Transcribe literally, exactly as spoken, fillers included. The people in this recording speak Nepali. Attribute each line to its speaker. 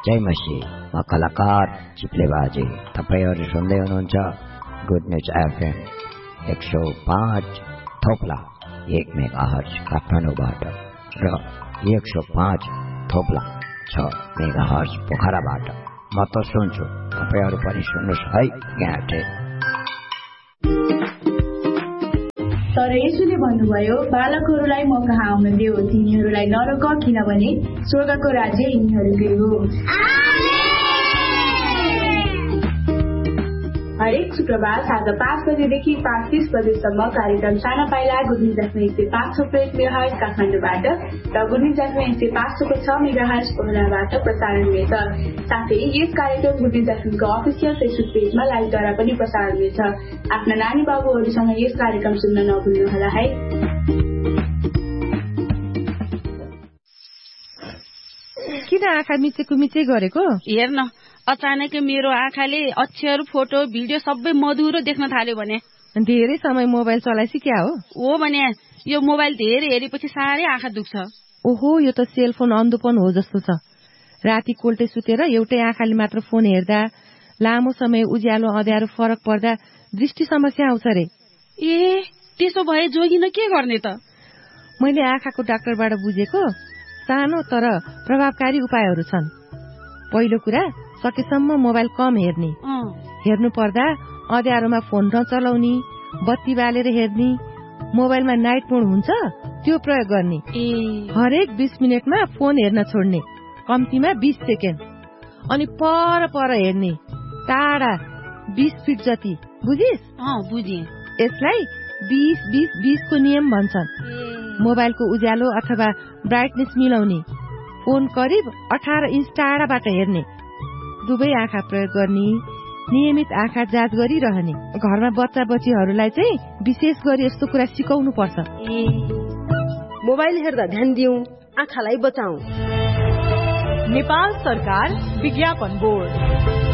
Speaker 1: जय मसी, म कलाकार चिप्ले बाजे। तपाईहरु सुन्दै हुनुहुन्छ गुड न्युज एफएम एक सौ पाँच थोप्ला एक मेगाहर्ज काठमाडौँबाट र एक सौ पाँच थोप्ला छ मेगाहर्ज पोखराबाट। म त सुन्छु, तपाईहरु पनि सुन्नुहोस् है यहाँ।
Speaker 2: तर यसुले भन्नुभयो, बालकहरूलाई म कहाँ आउन देऊ, तिनीहरूलाई नरोक, किनभने स्वर्गको राज्य यिनीहरूकै हो। हरेक शुक्रबार साँझ पाँच बजेदेखि पाँच तीस बजेसम्म कार्यक्रम साना पाइला गुडन्युज एफएम एक सय पाँच थोप्लो एक मेगाहर्ज काठमाडौँबाट र गुडन्युज एफएम एक सय पाँच थोप्लो छ मेगाहर्ज पोखराबाट प्रसारण हुनेछ। साथै यस कार्यक्रम गुडन्युज एफएमको अफिसियल फेसबुक पेजमा लाइभद्वारा पनि प्रसारण हुनेछ। आफ्ना नानी बाबुहरूसँग यस कार्यक्रम सुन्न नभुल्नुहोला है।
Speaker 3: किन आँखा मिचेको मिचे गरेको?
Speaker 4: हेर्न, अचानक मेरो आँखाले अक्षर, फोटो, भिडियो सबै मधुरो देख्न थाल्यो भने।
Speaker 3: धेरै समय मोबाइल चलाइसी क्या हो?
Speaker 4: हो भने यो मोबाइल धेरै हेरेपछि साह्रै आँखा दुख्छ।
Speaker 3: ओहो, यो त सेलफोन अन्धोपन हो जस्तो छ। राति कोल्टे सुतेर एउटै आँखाले मात्र फोन हेर्दा, लामो समय उज्यालो अँध्यारो फरक पर्दा दृष्टि समस्या आउँछ रे।
Speaker 4: ए, त्यसो भए जोगिन के गर्ने त?
Speaker 3: मैले आँखाको डाक्टरबाट बुझेको सानो तर प्रभावकारी उपायहरू छन्। पहिलो कुरा, सकेसम्म मोबाइल कम हेर्ने। हेर्नु पर्दा अँध्यारोमा फोन नचलाउने, बत्ती बालेर हेर्ने, मोबाइलमा नाइट मोड हुन्छ त्यो प्रयोग गर्ने। हरेक बीस मिनटमा फोन हेर्न छोड्ने, कम्तीमा बीस सेकेन्ड। अनि पर पर हेर्ने, टाढा बीस फिट जति। बुझिस?
Speaker 4: बुझे।
Speaker 3: यसलाई बीस बीस बीस को नियम भन्छन्। मोबाइलको उज्यालो अथवा ब्राइटनेस मिलाउने, फोन करिब अठार इंच टाढाबाट हेर्ने, दुवै आँखा प्रयोग गर्ने, नियमित आँखा जाँच गरिरहने। घरमा बच्चा बच्चीहरूलाई चाहिँ विशेष गरी यस्तो कुरा सिकाउनु पर्छ।
Speaker 5: मोबाइल हेर्दा ध्यान दिउँ, आँखालाई बचाऊ।
Speaker 6: नेपाल सरकार विज्ञापन बोर्ड।